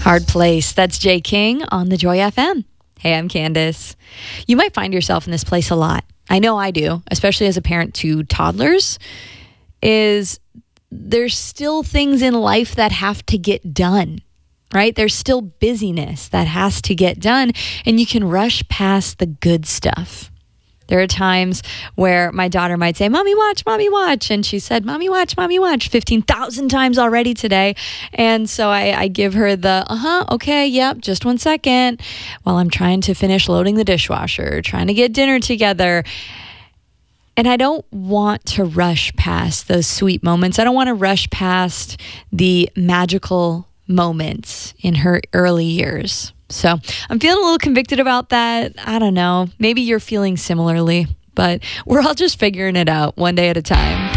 Hard Place. That's Jay King on the Joy FM. Hey, I'm Candace. You might find yourself in this place a lot. I know I do, especially as a parent to toddlers, is there's still things in life that have to get done, right? There's still busyness that has to get done, and you can rush past the good stuff. There are times where my daughter might say, Mommy, watch. And she said, Mommy, watch 15,000 times already today. And so I give her the, okay, yep, just 1 second, while I'm trying to finish loading the dishwasher, trying to get dinner together. And I don't want to rush past those sweet moments. I don't want to rush past the magical moments in her early years. So I'm feeling a little convicted about that. I don't know. Maybe you're feeling similarly, but we're all just figuring it out one day at a time.